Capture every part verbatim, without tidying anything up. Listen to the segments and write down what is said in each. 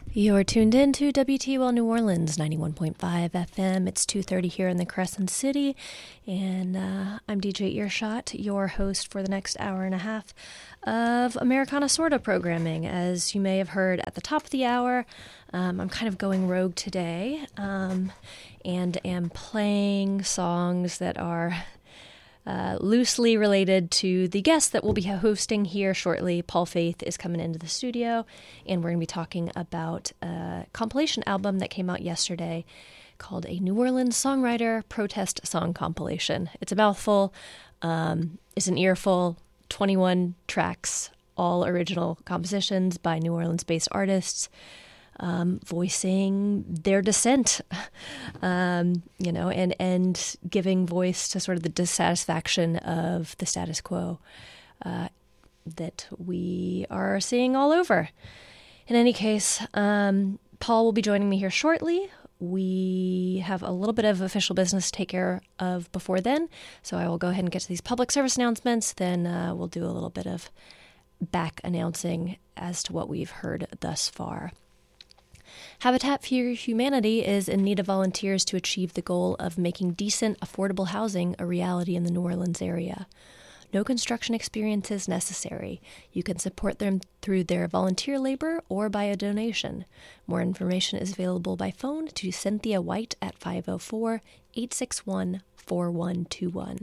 You're tuned in to W T U L New Orleans, ninety-one point five F M. It's two thirty here in the Crescent City, and uh, I'm D J Earshot, your host for the next hour and a half of Americana Sorta programming. As you may have heard at the top of the hour, um, I'm kind of going rogue today, um, and am playing songs that are Uh, loosely related to the guest that we'll be hosting here shortly. Paul Faith is coming into the studio, and we're going to be talking about a compilation album that came out yesterday called A New Orleans Songwriter Protest Song Compilation. It's a mouthful. Um, it's an earful. twenty-one tracks, all original compositions by New Orleans-based artists, Um, voicing their dissent, um, you know, and, and giving voice to sort of the dissatisfaction of the status quo uh, that we are seeing all over. In any case, um, Paul will be joining me here shortly. We have a little bit of official business to take care of before then, so I will go ahead and get to these public service announcements. Then uh, we'll do a little bit of back announcing as to what we've heard thus far. Habitat for Humanity is in need of volunteers to achieve the goal of making decent, affordable housing a reality in the New Orleans area. No construction experience is necessary. You can support them through their volunteer labor or by a donation. More information is available by phone to Cynthia White at five oh four, eight six one, four one two one.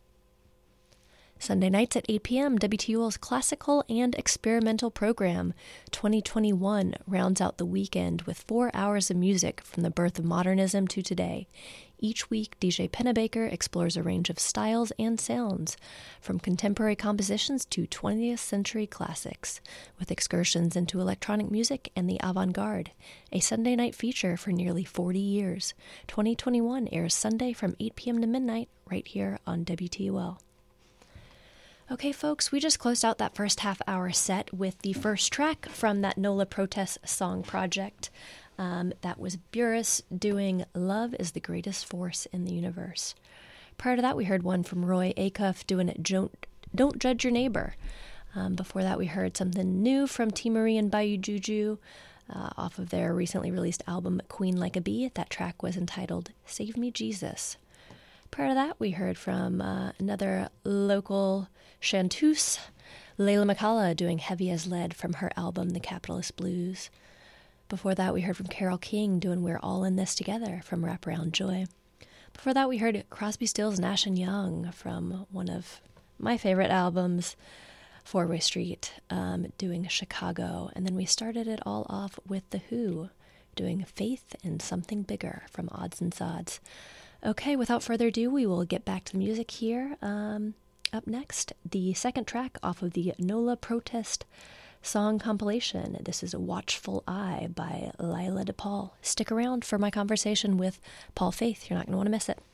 Sunday nights at eight p.m., W T U L's classical and experimental program, twenty twenty-one, rounds out the weekend with four hours of music from the birth of modernism to today. Each week, D J Pennebaker explores a range of styles and sounds, from contemporary compositions to twentieth century classics, with excursions into electronic music and the avant-garde. A Sunday night feature for nearly forty years. twenty twenty-one airs Sunday from eight p.m. to midnight, right here on W T U L. Okay, folks, we just closed out that first half-hour set with the first track from that NOLA Protest Song Project. Um, that was Burris doing Love is the Greatest Force in the Universe. Prior to that, we heard one from Roy Acuff doing Don't, Don't Judge Your Neighbor. Um, before that, we heard something new from T. Marie and Bayou Juju uh, off of their recently released album, Queen Like a Bee. That track was entitled Save Me Jesus. Prior to that, we heard from uh, another local chanteuse, Layla McCullough, doing Heavy as Lead from her album, The Capitalist Blues. Before that, we heard from Carole King doing We're All in This Together from Wraparound Joy. Before that, we heard Crosby, Stills, Nash and Young from one of my favorite albums, Four-Way Street, um, doing Chicago. And then we started it all off with The Who, doing Faith in Something Bigger from Odds and Sods. Okay, without further ado, we will get back to the music here. Um, up next, the second track off of the NOLA Protest Song Compilation. This is Watchful Eye by Lila DePaul. Stick around for my conversation with Paul Faith. You're not going to want to miss it.